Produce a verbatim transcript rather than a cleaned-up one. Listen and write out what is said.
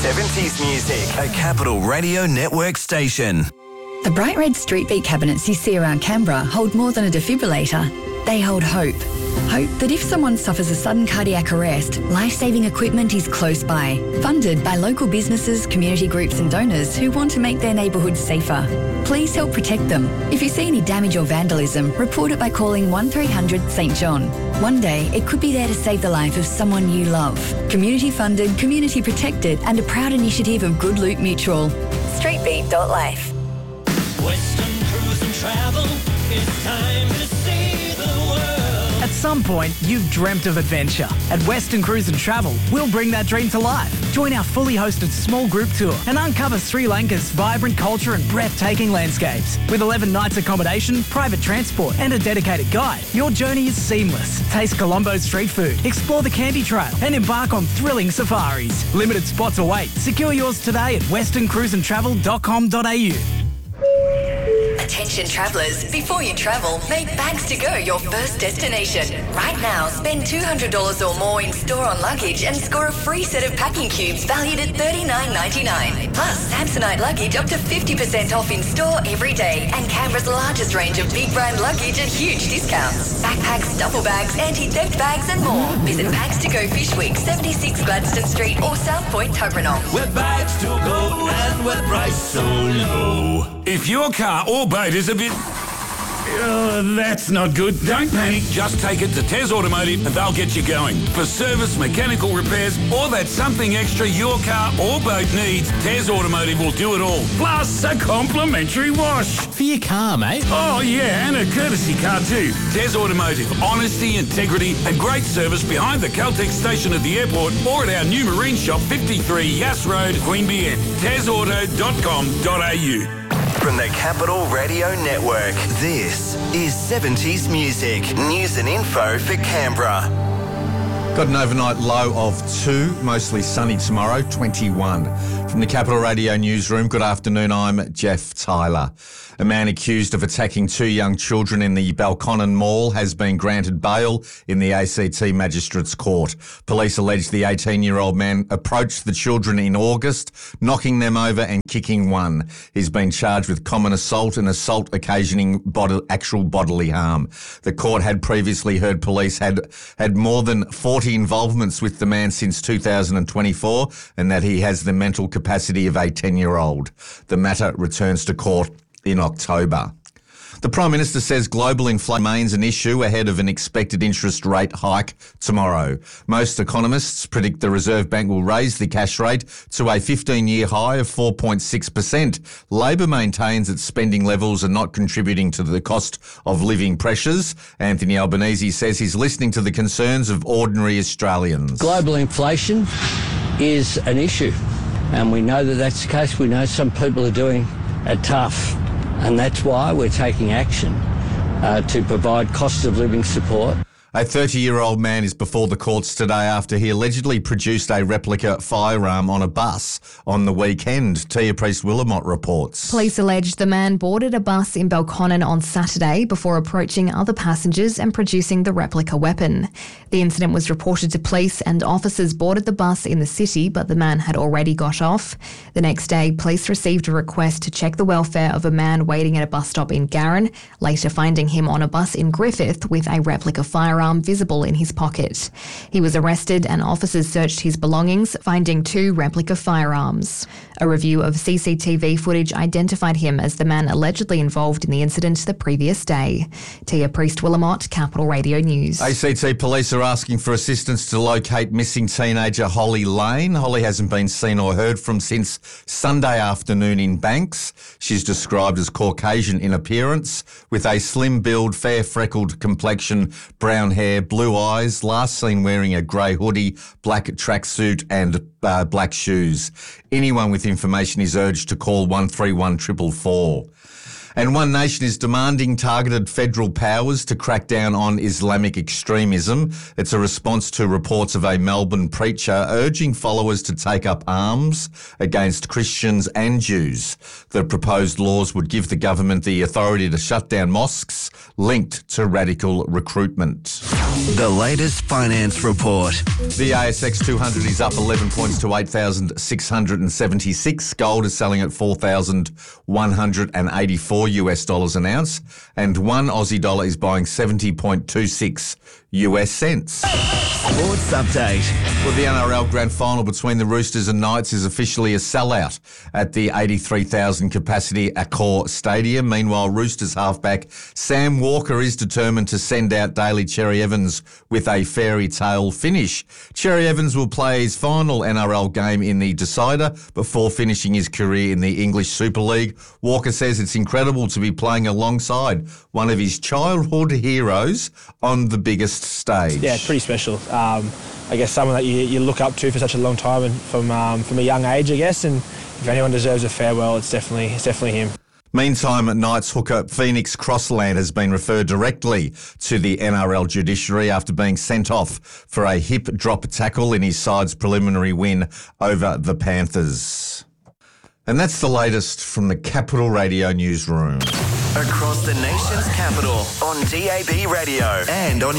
seventies music. A Capital Radio Network station. The bright red street beat cabinets you see around Canberra hold more than a defibrillator. They hold hope. Hope that if someone suffers a sudden cardiac arrest, life-saving equipment is close by. Funded by local businesses, community groups and donors who want to make their neighbourhoods safer. Please help protect them. If you see any damage or vandalism, report it by calling one three hundred St John. One day, it could be there to save the life of someone you love. Community funded, community protected and a proud initiative of Good Loot Mutual. streetbeat dot life. Western Cruise and Travel, it's time to see the world. At some point, you've dreamt of adventure. At Western Cruise and Travel, we'll bring that dream to life. Join our fully hosted small group tour and uncover Sri Lanka's vibrant culture and breathtaking landscapes. With eleven nights accommodation, private transport and a dedicated guide, your journey is seamless. Taste Colombo's street food, explore the Candy Trail and embark on thrilling safaris. Limited spots await. Secure yours today at western cruise and travel dot com dot a u. Attention travellers, before you travel, make Bags to Go your first destination. Right now, spend two hundred dollars or more in store on luggage and score a free set of packing cubes valued at thirty-nine ninety-nine. Plus, Samsonite luggage up to fifty percent off in store every day and Canberra's largest range of big brand luggage at huge discounts. Backpacks, duffel bags, anti-theft bags and more. Visit Bags to Go Fish Week, seventy-six Gladstone Street or South Point, Tuggeranong. We're Bags to Go and we're priced so low. If your car or boat is a bit... Uh, that's not good. Don't panic. Just take it to Tez Automotive and they'll get you going. For service, mechanical repairs, or that something extra your car or boat needs, Tez Automotive will do it all. Plus a complimentary wash. For your car, mate. Oh, yeah, and a courtesy car too. Tez Automotive. Honesty, integrity and great service behind the Caltex station at the airport or at our new marine shop, fifty-three Yass Road, Queanbeyan. tez auto dot com dot a u. From the Capital Radio Network, this is seventies music. News and info for Canberra. Got an overnight low of two, mostly sunny tomorrow, twenty-one. From the Capital Radio Newsroom, good afternoon, I'm Jeff Tyler. A man accused of attacking two young children in the Belconnen Mall has been granted bail in the A C T Magistrates Court. Police allege the eighteen-year-old man approached the children in August, knocking them over and kicking one. He's been charged with common assault and assault occasioning bod- actual bodily harm. The court had previously heard police had had more than forty involvements with the man since two thousand twenty-four and that he has the mental capacity of a ten-year-old. The matter returns to court in October. The Prime Minister says global inflation remains an issue ahead of an expected interest rate hike tomorrow. Most economists predict the Reserve Bank will raise the cash rate to a fifteen-year high of four point six percent. Labor maintains its spending levels are not contributing to the cost of living pressures. Anthony Albanese says he's listening to the concerns of ordinary Australians. Global inflation is an issue, and we know that that's the case. We know some people are doing it tough. And that's why we're taking action uh, to provide cost of living support. A thirty-year-old man is before the courts today after he allegedly produced a replica firearm on a bus on the weekend. Tia Priest-Willamot reports. Police alleged the man boarded a bus in Belconnen on Saturday before approaching other passengers and producing the replica weapon. The incident was reported to police and officers boarded the bus in the city, but the man had already got off. The next day, police received a request to check the welfare of a man waiting at a bus stop in Garran, later finding him on a bus in Griffith with a replica firearm visible in his pocket. He was arrested and officers searched his belongings, finding two replica firearms. A review of C C T V footage identified him as the man allegedly involved in the incident the previous day. Tia Priest-Willamot, Capital Radio News. A C T police are asking for assistance to locate missing teenager Holly Lane. Holly hasn't been seen or heard from since Sunday afternoon in Banks. She's described as Caucasian in appearance, with a slim build, fair freckled complexion, brown hair, blue eyes, last seen wearing a grey hoodie, black tracksuit and uh, black shoes. Anyone with information is urged to call one three one four four four. And One Nation is demanding targeted federal powers to crack down on Islamic extremism. It's a response to reports of a Melbourne preacher urging followers to take up arms against Christians and Jews. The proposed laws would give the government the authority to shut down mosques linked to radical recruitment. The latest finance report. The A S X two hundred is up eleven points to eight thousand six hundred seventy-six. Gold is selling at four thousand one hundred eighty-four U S dollars an ounce, and one Aussie dollar is buying seventy point two six U S cents. Sports update. Well, the N R L Grand Final between the Roosters and Knights is officially a sellout at the eighty-three thousand capacity Accor Stadium. Meanwhile, Roosters halfback Sam Walker is determined to send out Daly Cherry Evans with a fairy tale finish. Cherry Evans will play his final N R L game in the decider before finishing his career in the English Super League. Walker says it's incredible to be playing alongside one of his childhood heroes on the biggest stage. Yeah, pretty special. Um, I guess someone that you, you look up to for such a long time and from um, from a young age, I guess. And if anyone deserves a farewell, it's definitely it's definitely him. Meantime, Knights hooker Phoenix Crossland has been referred directly to the N R L judiciary after being sent off for a hip drop tackle in his side's preliminary win over the Panthers. And that's the latest from the Capital Radio newsroom. Across the nation's capital on D A B Radio and on